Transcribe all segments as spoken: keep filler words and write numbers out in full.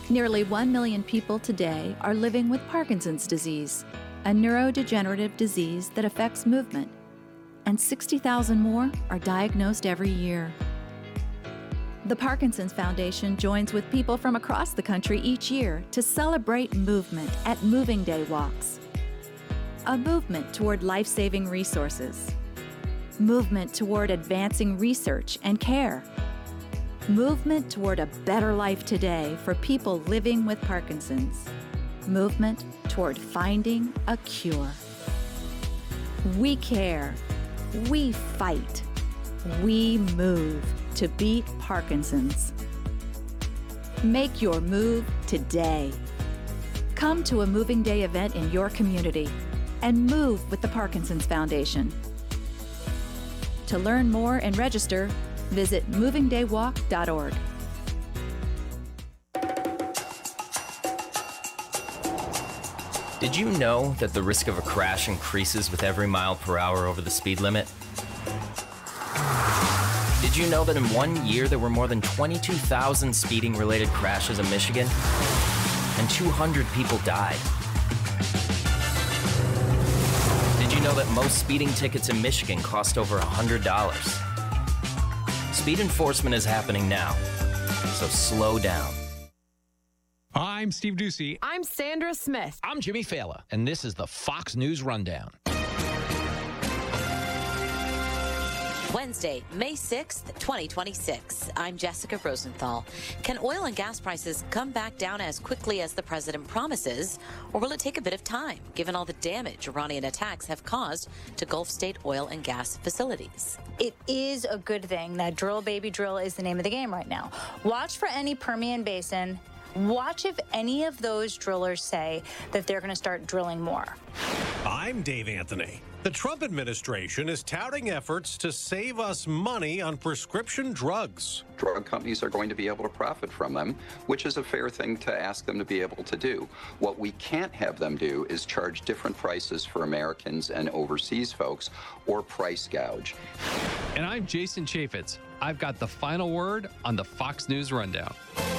Nearly one million people today are living with Parkinson's disease, a neurodegenerative disease that affects movement, and sixty thousand more are diagnosed every year. The Parkinson's Foundation joins with people from across the country each year to celebrate movement at Moving Day Walks. A movement toward life-saving resources. Movement toward advancing research and care. Movement toward a better life today for people living with Parkinson's. Movement toward finding a cure. We care. We fight. We move to beat Parkinson's. Make your move today. Come to a Moving Day event in your community and move with the Parkinson's Foundation. To learn more and register, visit moving day walk dot org. Did you know that the risk of a crash increases with every mile per hour over the speed limit? Did you know that in one year there were more than twenty-two thousand speeding-related crashes in Michigan? And two hundred people died. Did you know that most speeding tickets in Michigan cost over one hundred dollars? Speed enforcement is happening now, so slow down. I'm Steve Ducey. I'm Sandra Smith. I'm Jimmy Fallon, and this is the Fox News Rundown. Wednesday, May sixth, twenty twenty-six. I'm Jessica Rosenthal. Can oil and gas prices come back down as quickly as the president promises, or will it take a bit of time, given all the damage Iranian attacks have caused to Gulf state oil and gas facilities? It is a good thing that drill, baby, drill is the name of the game right now. Watch for any Permian Basin. Watch if any of those drillers say that they're going to start drilling more. I'm Dave Anthony. The Trump administration is touting efforts to save us money on prescription drugs. Drug companies are going to be able to profit from them, which is a fair thing to ask them to be able to do. What we can't have them do is charge different prices for Americans and overseas folks or price gouge. And I'm Jason Chaffetz. I've got the final word on the Fox News Rundown.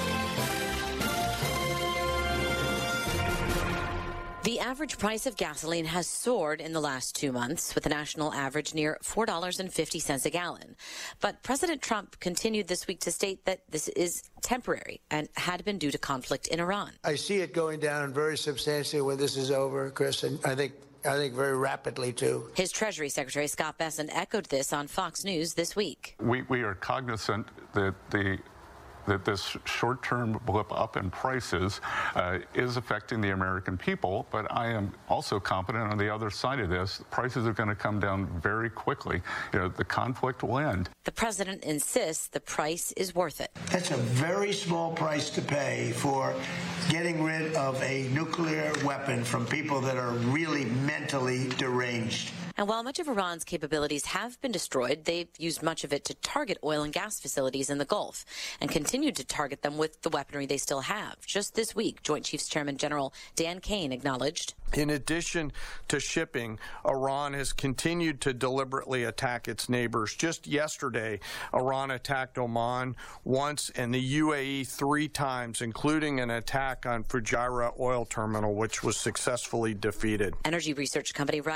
The average price of gasoline has soared in the last two months, with the national average near four dollars and fifty cents a gallon. But President Trump continued this week to state that this is temporary and had been due to conflict in Iran. I see it going down very substantially when this is over, Chris, and I think I think very rapidly, too. His Treasury Secretary Scott Bessent echoed this on Fox News this week. We, we are cognizant that the that this short-term blip up in prices uh, is affecting the American people, but I am also confident on the other side of this, prices are going to come down very quickly. You know, the conflict will end. The president insists the price is worth it. That's a very small price to pay for getting rid of a nuclear weapon from people that are really mentally deranged. And while much of Iran's capabilities have been destroyed, they've used much of it to target oil and gas facilities in the Gulf and continued to target them with the weaponry they still have. Just this week, Joint Chiefs Chairman General Dan Kane acknowledged, in addition to shipping, Iran has continued to deliberately attack its neighbors. Just yesterday, Iran attacked Oman once and the U A E three times, including an attack on Fujairah oil terminal, which was successfully defeated. Energy research company